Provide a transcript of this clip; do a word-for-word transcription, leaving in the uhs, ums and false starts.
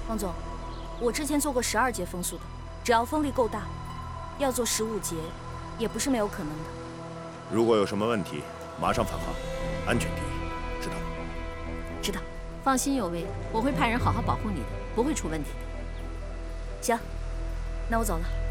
王总，我之前做过十二节风速的，只要风力够大，要做十五节也不是没有可能的。 如果有什么问题，马上返航，安全第一，知道吗？ 知道。 放心，有为，我会派人好好保护你的，不会出问题的。 行，那我走了。